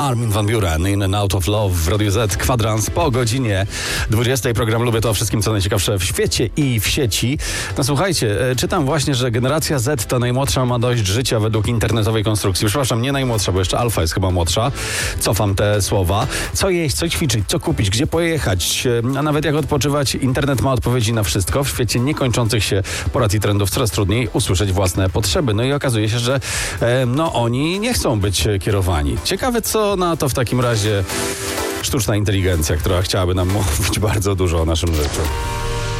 Armin van Buuren, In and Out of Love w Radiu Z, kwadrans po godzinie 20. Program Lubię to o wszystkim, co najciekawsze w świecie i w sieci. No słuchajcie, czytam właśnie, że generacja Z, ta najmłodsza, ma dość życia według internetowej konstrukcji. Przepraszam, nie najmłodsza, bo jeszcze Alfa jest chyba młodsza. Cofam te słowa. Co jeść, co ćwiczyć, co kupić, gdzie pojechać, a nawet jak odpoczywać. Internet ma odpowiedzi na wszystko. W świecie niekończących się porad i trendów coraz trudniej usłyszeć własne potrzeby. No i okazuje się, że oni nie chcą być kierowani. Ciekawe, co na to w takim razie sztuczna inteligencja, która chciałaby nam mówić bardzo dużo o naszym życiu.